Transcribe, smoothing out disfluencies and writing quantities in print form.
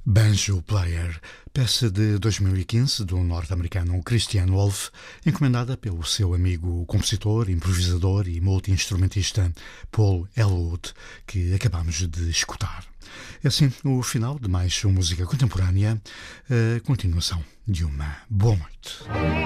Banjo Player, peça de 2015 do norte-americano Christian Wolff, encomendada pelo seu amigo compositor, improvisador e multi-instrumentista Paul Elwood, que acabamos de escutar. É assim o final de mais uma música contemporânea, a continuação de uma boa noite.